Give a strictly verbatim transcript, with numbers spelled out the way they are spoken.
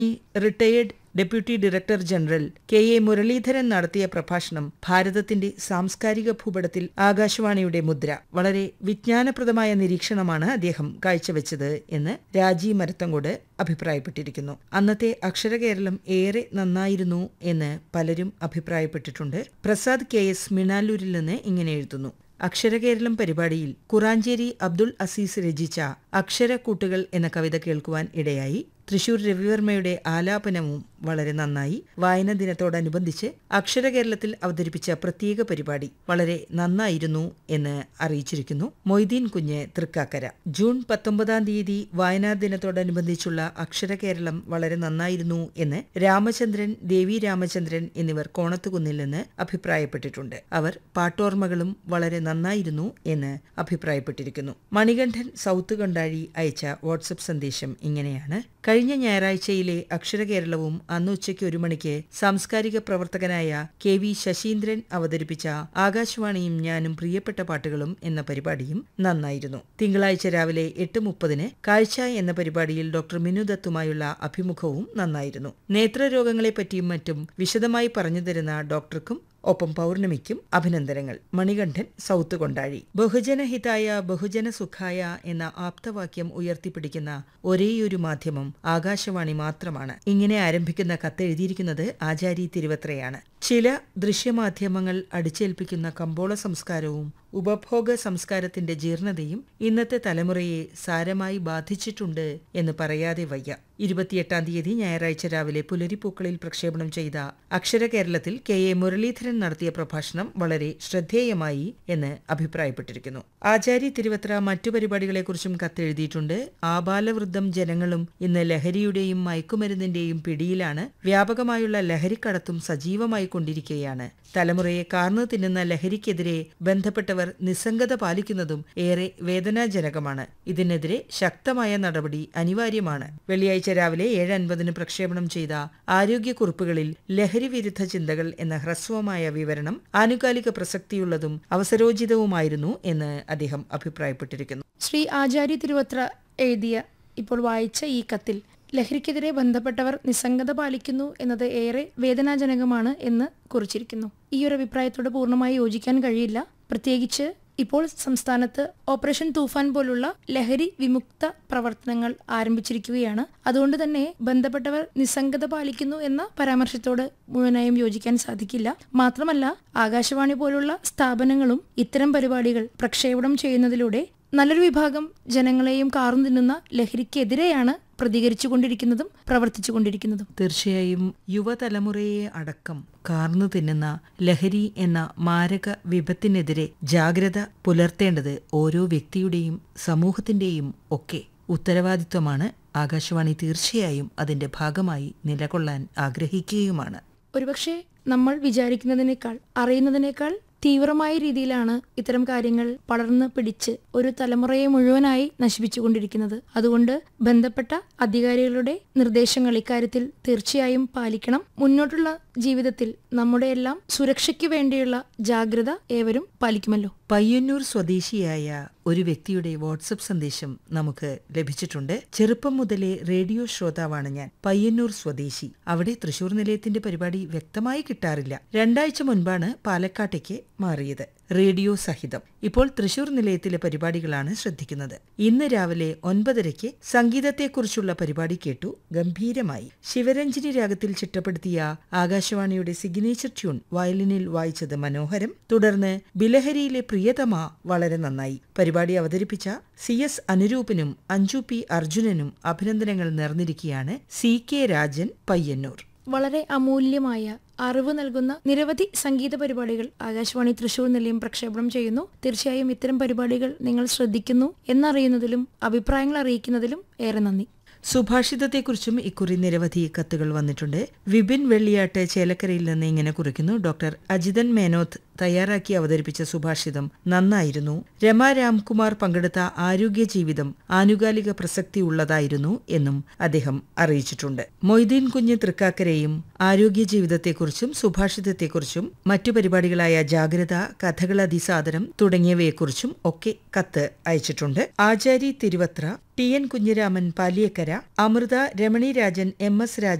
Retired deputy director general K A Muraleedharan നടത്തിയ പ്രഭാഷണം ഭാരതത്തിന്റെ സാംസ്കാരിക ഭൂപടത്തിൽ ആകാശവാണിയുടെ മുദ്ര. വളരെ വിജ്ഞാനപ്രദമായ നിരീക്ഷണമാണ് അദ്ദേഹം കാഴ്ചവെച്ചത് എന്ന് രാജീവ് മരത്തങ്കോട് അഭിപ്രായപ്പെട്ടിരിക്കുന്നു. അന്നത്തെ അക്ഷരകേരളം ഏറെ നന്നായിരുന്നു എന്ന് പലരും അഭിപ്രായപ്പെട്ടിട്ടുണ്ട്. പ്രസാദ് കെ എസ് മിണാലൂരിൽ നിന്ന് ഇങ്ങനെ എഴുതുന്നു. അക്ഷരകേരളം പരിപാടിയിൽ കുറാഞ്ചേരി അബ്ദുൾ അസീസ് രചിച്ച അക്ഷരക്കൂട്ടുകൾ എന്ന കവിത കേൾക്കുവാൻ ഇടയായി. തൃശൂർ രവിവർമ്മയുടെ ആലാപനവും വളരെ നന്നായി. വായനാ ദിനത്തോടനുബന്ധിച്ച് അക്ഷരകേരളത്തിൽ അവതരിപ്പിച്ച പ്രത്യേക പരിപാടി വളരെ നന്നായിരുന്നു എന്ന് അറിയിച്ചിരിക്കുന്നു മൊയ്തീൻ കുഞ്ഞ് തൃക്കാക്കര. ജൂൺ പത്തൊമ്പതാം തീയതി വായനാ ദിനത്തോടനുബന്ധിച്ചുള്ള അക്ഷരകേരളം വളരെ നന്നായിരുന്നു എന്ന് രാമചന്ദ്രൻ, ദേവി രാമചന്ദ്രൻ എന്നിവർ കോണത്തുകുന്നിൽ നിന്ന് അഭിപ്രായപ്പെട്ടിട്ടുണ്ട്. അവർ പാട്ടോർമ്മകളും വളരെ നന്നായിരുന്നു എന്ന് അഭിപ്രായപ്പെട്ടിരിക്കുന്നു. മണികണ്ഠൻ സൗത്ത് കൊണ്ടാഴി അയച്ച വാട്സപ്പ് സന്ദേശം ഇങ്ങനെയാണ്. കഴിഞ്ഞ ഞായറാഴ്ചയിലെ അക്ഷരകേരളവും അന്ന് ഉച്ചയ്ക്ക് ഒരു മണിക്ക് സാംസ്കാരിക പ്രവർത്തകനായ കെ വി ശശീന്ദ്രൻ അവതരിപ്പിച്ച ആകാശവാണിയും ഞാനും പ്രിയപ്പെട്ട പാട്ടുകളും എന്ന പരിപാടിയും നന്നായിരുന്നു. തിങ്കളാഴ്ച രാവിലെ എട്ട് മുപ്പതിന് കാഴ്ച എന്ന പരിപാടിയിൽ ഡോക്ടർ മിനു ദത്തുമായുള്ള അഭിമുഖവും നന്നായിരുന്നു. നേത്രരോഗങ്ങളെപ്പറ്റിയും മറ്റും വിശദമായി പറഞ്ഞു തരുന്ന ഡോക്ടർക്കും ഒപ്പം പൗർണമിക്കും അഭിനന്ദനങ്ങൾ. മണികണ്ഠൻ സൗത്ത് കൊണ്ടാഴി. ബഹുജനഹിതായ ബഹുജന സുഖായ എന്ന ആപ്തവാക്യം ഉയർത്തിപ്പിടിക്കുന്ന ഒരേയൊരു മാധ്യമം ആകാശവാണി മാത്രമാണ്. ഇങ്ങനെ ആരംഭിക്കുന്ന കത്തെഴുതിയിരിക്കുന്നത് ആചാരി തിരുവത്രയാണ്. ചില ദൃശ്യമാധ്യമങ്ങൾ അടിച്ചേൽപ്പിക്കുന്ന കമ്പോള സംസ്കാരവും ഉപഭോഗ സംസ്കാരത്തിന്റെ ജീർണതയും ഇന്നത്തെ തലമുറയെ സാരമായി ബാധിച്ചിട്ടുണ്ട് എന്ന് പറയാതെ വയ്യ. ഇരുപത്തിയെട്ടാം തീയതി ഞായറാഴ്ച രാവിലെ പുലരിപ്പൂക്കളിൽ പ്രക്ഷേപണം ചെയ്ത അക്ഷരകേരളത്തിൽ കെ എ മുരളീധരൻ നടത്തിയ പ്രഭാഷണം വളരെ ശ്രദ്ധേയമായി എന്ന് അഭിപ്രായപ്പെട്ടിരിക്കുന്നു. ആചാരി തിരുവത്ര മറ്റു പരിപാടികളെക്കുറിച്ചും കത്തെഴുതിയിട്ടുണ്ട്. ആബാലവൃദ്ധം ജനങ്ങളും ഇന്ന് ലഹരിയുടെയും മയക്കുമരുന്നിന്റെയും പിടിയിലാണ്. വ്യാപകമായുള്ള ലഹരിക്കടത്തും സജീവമായി കൊണ്ടിരിക്കുകയാണ്. തലമുറയെ കാർന്നു തിന്നുന്ന ലഹരിക്കെതിരെ ബന്ധപ്പെട്ടവർ നിസ്സംഗത പാലിക്കുന്നതും ഏറെ വേദനാജനകമാണ്. ഇതിനെതിരെ ശക്തമായ നടപടി അനിവാര്യമാണ്. വെള്ളിയാഴ്ച രാവിലെ ഏഴ് അൻപതിന് പ്രക്ഷേപണം ചെയ്ത ആരോഗ്യക്കുറിപ്പുകളിൽ ലഹരി വിരുദ്ധ ചിന്തകൾ എന്ന ഹ്രസ്വമായ വിവരണം ആനുകാലിക പ്രസക്തിയുള്ളതും അവസരോചിതവുമായിരുന്നു എന്ന് അദ്ദേഹം അഭിപ്രായപ്പെട്ടിരിക്കുന്നു. ശ്രീ ആചാര്യ തിരുവത്ര എഴുതിയ ഇപ്പോൾ വായിച്ച ഈ കത്തിൽ ലഹരിക്കെതിരെ ബന്ധപ്പെട്ടവർ നിസ്സംഗത പാലിക്കുന്നു എന്നത് ഏറെ വേദനാജനകമാണ് എന്ന് കുറിച്ചിരിക്കുന്നു. ഈ ഒരു അഭിപ്രായത്തോട് പൂർണ്ണമായി യോജിക്കാൻ കഴിയില്ല. പ്രത്യേകിച്ച് ഇപ്പോൾ സംസ്ഥാനത്ത് ഓപ്പറേഷൻ തൂഫാൻ പോലുള്ള ലഹരി വിമുക്ത പ്രവർത്തനങ്ങൾ ആരംഭിച്ചിരിക്കുകയാണ്. അതുകൊണ്ട് തന്നെ ബന്ധപ്പെട്ടവർ നിസ്സംഗത പാലിക്കുന്നു എന്ന പരാമർശത്തോട് മുഴുവനായും യോജിക്കാൻ സാധിക്കില്ല. മാത്രമല്ല, ആകാശവാണി പോലുള്ള സ്ഥാപനങ്ങളും ഇത്തരം പരിപാടികൾ പ്രക്ഷേപണം ചെയ്യുന്നതിലൂടെ നല്ലൊരു വിഭാഗം ജനങ്ങളെയും കാർന്നു തിന്നുന്ന ലഹരിക്കെതിരെയാണ് പ്രതികരിച്ചുകൊണ്ടിരിക്കുന്നതും പ്രവർത്തിച്ചുകൊണ്ടിരിക്കുന്നതും. തീർച്ചയായും യുവതലമുറയെ അടക്കം കാർന്നു തിന്നുന്ന ലഹരി എന്ന മാരക വിപത്തിനെതിരെ ജാഗ്രത പുലർത്തേണ്ടത് ഓരോ വ്യക്തിയുടെയും സമൂഹത്തിന്റെയും ഒക്കെ ഉത്തരവാദിത്വമാണ്. ആകാശവാണി തീർച്ചയായും അതിന്റെ ഭാഗമായി നിലകൊള്ളാൻ ആഗ്രഹിക്കുകയുമാണ്. ഒരുപക്ഷെ നമ്മൾ വിചാരിക്കുന്നതിനേക്കാൾ അറിയുന്നതിനേക്കാൾ തീവ്രമായ രീതിയിലാണ് ഇത്തരം കാര്യങ്ങൾ പടർന്ന് പിടിച്ച് ഒരു തലമുറയെ മുഴുവനായി നശിപ്പിച്ചുകൊണ്ടിരിക്കുന്നത്. അതുകൊണ്ട് ബന്ധപ്പെട്ട അധികാരികളുടെ നിർദ്ദേശങ്ങൾ ഇക്കാര്യത്തിൽ തീർച്ചയായും പാലിക്കണം. മുന്നോട്ടുള്ള ജീവിതത്തിൽ നമ്മുടെ എല്ലാം സുരക്ഷയ്ക്ക് വേണ്ടിയുള്ള ജാഗ്രത ഏവരും പാലിക്കുമല്ലോ. പയ്യന്നൂർ സ്വദേശിയായ ഒരു വ്യക്തിയുടെ വാട്സപ്പ് സന്ദേശം നമുക്ക് ലഭിച്ചിട്ടുണ്ട്. ചെറുപ്പം മുതലേ റേഡിയോ ശ്രോതാവാണ് ഞാൻ. പയ്യന്നൂർ സ്വദേശി. അവിടെ തൃശൂർ നിലയത്തിന്റെ പരിപാടി വ്യക്തമായി കിട്ടാറില്ല. രണ്ടാഴ്ച മുൻപാണ് പാലക്കാട്ടേക്ക് മാറിയത്, റേഡിയോ സഹിതം. ഇപ്പോൾ തൃശൂർ നിലയത്തിലെ പരിപാടികളാണ് ശ്രദ്ധിക്കുന്നത്. ഇന്ന് രാവിലെ ഒൻപതരയ്ക്ക് സംഗീതത്തെക്കുറിച്ചുള്ള പരിപാടി കേട്ടു. ഗംഭീരമായി. ശിവരഞ്ജിനി രാഗത്തിൽ ചിട്ടപ്പെടുത്തിയ ആകാശവാണിയുടെ സിഗ്നേച്ചർ ട്യൂൺ വയലിനിൽ വായിച്ചത് മനോഹരം. തുടർന്ന് ബിലഹരിയിലെ പ്രിയതമ വളരെ നന്നായി. പരിപാടി അവതരിപ്പിച്ച സി എസ് അനുരൂപനും അഞ്ജു പി അർജുനനും അഭിനന്ദനങ്ങൾ നേർന്നിരിക്കുകയാണ്. C K Rajan, Payyanur. വളരെ അമൂല്യമായ അറിവ് നൽകുന്ന നിരവധി സംഗീത പരിപാടികൾ ആകാശവാണി തൃശൂർ നിലയം പ്രക്ഷേപണം ചെയ്യുന്നു. തീർച്ചയായും ഇത്തരം പരിപാടികൾ നിങ്ങൾ ശ്രദ്ധിക്കുന്നു എന്നറിയുന്നതിലും അഭിപ്രായങ്ങൾ അറിയിക്കുന്നതിലും ഏറെ നന്ദി. സുഭാഷിതത്തെക്കുറിച്ചും ഇക്കുറി നിരവധി കത്തുകൾ വന്നിട്ടുണ്ട്. വിപിൻ വെള്ളിയാട്ട് ചേലക്കരയിൽ നിന്ന് ഇങ്ങനെ കുറിക്കുന്നു. ഡോക്ടർ അജിതൻ മേനോത്ത് തയ്യാറാക്കി അവതരിപ്പിച്ച സുഭാഷിതം നന്നായിരുന്നു. രമ രാംകുമാർ പങ്കെടുത്ത ആരോഗ്യ ജീവിതം ആനുകാലിക പ്രസക്തിയുള്ളതായിരുന്നു എന്നും അദ്ദേഹം അറിയിച്ചിട്ടുണ്ട്. മൊയ്തീൻ കുഞ്ഞ് തൃക്കാക്കരയും ആരോഗ്യ ജീവിതത്തെക്കുറിച്ചും സുഭാഷിതത്തെക്കുറിച്ചും മറ്റു പരിപാടികളായ ജാഗ്രത, കഥകൾ അതിസാദരം തുടങ്ങിയവയെക്കുറിച്ചും ഒക്കെ കത്ത് അയച്ചിട്ടുണ്ട്. ആചാരി Thiruvathra, T N Kunhiraman Paliyekkara, Amrita, Ramani Rajan, M S Rajan